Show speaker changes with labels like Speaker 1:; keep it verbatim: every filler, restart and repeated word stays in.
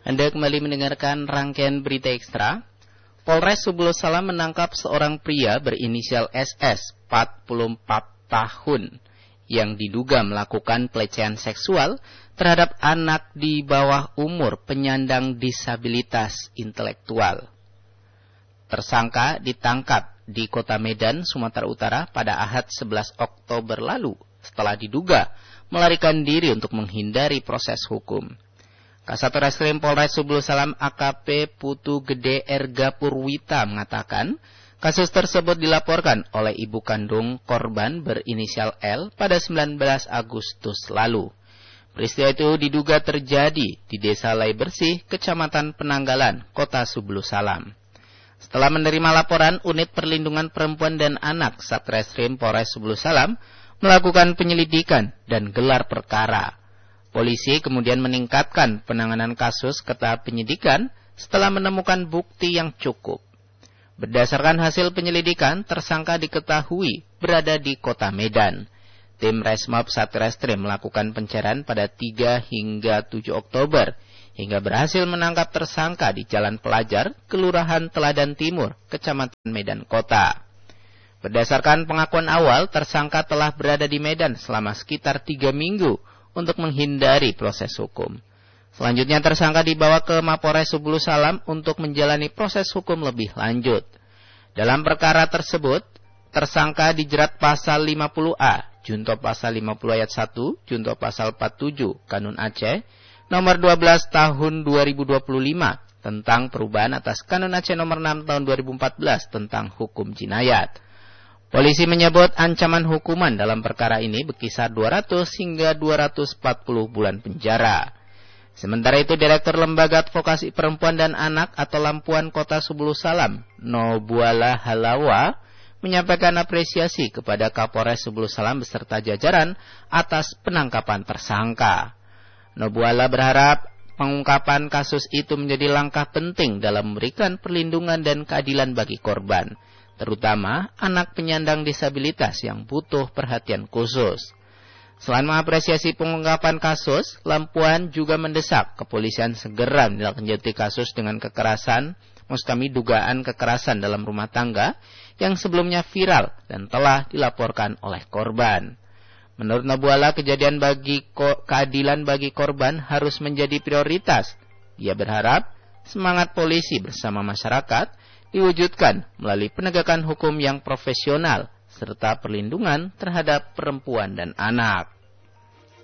Speaker 1: Anda kembali mendengarkan rangkaian berita ekstra. Polres Subulus Salam menangkap seorang pria berinisial S S, empat puluh empat tahun, yang diduga melakukan pelecehan seksual terhadap anak di bawah umur penyandang disabilitas intelektual. Tersangka ditangkap di Kota Medan, Sumatera Utara pada Ahad sebelas Oktober lalu setelah diduga melarikan diri untuk menghindari proses hukum. Kasat Reskrim Polres Subulus Salam A K P Putu Gede Erga Purwita mengatakan, kasus tersebut dilaporkan oleh ibu kandung korban berinisial L pada sembilan belas Agustus lalu. Peristiwa itu diduga terjadi di Desa Lai Bersih, Kecamatan Penanggalan, Kota Subulus Salam. Setelah menerima laporan, Unit Perlindungan Perempuan dan Anak Satreskrim Polres Subulus Salam melakukan penyelidikan dan gelar perkara. Polisi kemudian meningkatkan penanganan kasus ke tahap penyidikan setelah menemukan bukti yang cukup. Berdasarkan hasil penyelidikan, tersangka diketahui berada di Kota Medan. Tim Resmob Satreskrim melakukan pencarian pada tiga hingga tujuh Oktober hingga berhasil menangkap tersangka di Jalan Pelajar, Kelurahan Teladan Timur, Kecamatan Medan Kota. Berdasarkan pengakuan awal, tersangka telah berada di Medan selama sekitar tiga minggu untuk menghindari proses hukum. Selanjutnya tersangka dibawa ke Mapores Subulus Salam untuk menjalani proses hukum lebih lanjut. Dalam perkara tersebut, tersangka dijerat pasal lima puluh A, junto pasal lima puluh ayat satu, junto pasal empat puluh tujuh Kanun Aceh, nomor dua belas tahun dua ribu dua puluh lima tentang perubahan atas Kanun Aceh nomor enam tahun dua ribu empat belas tentang hukum jinayat. Polisi menyebut ancaman hukuman dalam perkara ini berkisar dua ratus hingga dua ratus empat puluh bulan penjara. Sementara itu, Direktur Lembaga Advokasi Perempuan dan Anak atau Lampuan Kota Subulus Salam, Nobuala Halawa, menyampaikan apresiasi kepada Kapolres Subulus Salam beserta jajaran atas penangkapan tersangka. Nobuala berharap pengungkapan kasus itu menjadi langkah penting dalam memberikan perlindungan dan keadilan bagi korban, terutama anak penyandang disabilitas yang butuh perhatian khusus. Selain mengapresiasi pengungkapan kasus, Lampuan juga mendesak kepolisian segera menindaklanjuti kasus dengan kekerasan, maksud kami dugaan kekerasan dalam rumah tangga yang sebelumnya viral dan telah dilaporkan oleh korban. Menurut Nobuala, kejadian bagi ko- keadilan bagi korban harus menjadi prioritas. Dia berharap semangat polisi bersama masyarakat diwujudkan melalui penegakan hukum yang profesional serta perlindungan terhadap perempuan dan anak.